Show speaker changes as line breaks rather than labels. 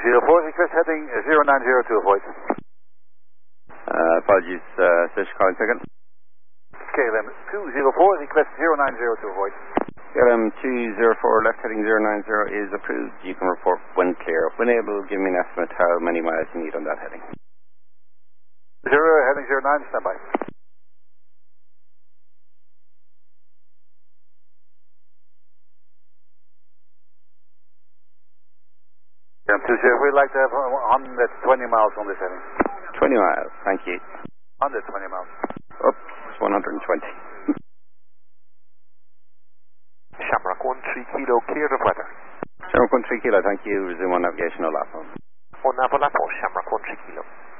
204, request heading 090 to avoid.
Apologies, station calling second.
KLM 204, request 090 to avoid.
KLM 204, left heading 090 is approved. You can report when clear. When able, give me an estimate how many miles you need on that heading.
Heading 09, standby. KLM 204, we'd like to have 120 miles on this heading.
20 miles, thank you.
120 miles.
Oops, 120.
Shamrock 13 Kilo, clear of weather.
Shamrock 13 Kilo, thank you. Resume on navigation, Olafo.
On Olafo, Shamrock 13 Kilo.